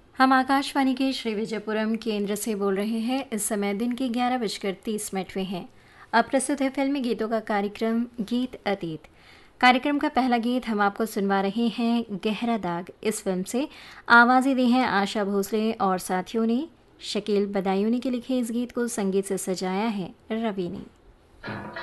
हम आकाशवाणी के श्री विजयपुरम केंद्र से बोल रहे हैं। इस समय दिन के 11:30 में हैं। अब प्रस्तुत है फिल्मी गीतों का कार्यक्रम गीत अतीत। कार्यक्रम का पहला गीत हम आपको सुनवा रहे हैं गहरा दाग। इस फिल्म से आवाज़ें दी हैं आशा भोसले और साथियों ने। शकील बदायूनी के लिखे इस गीत को संगीत से सजाया है रवि ने।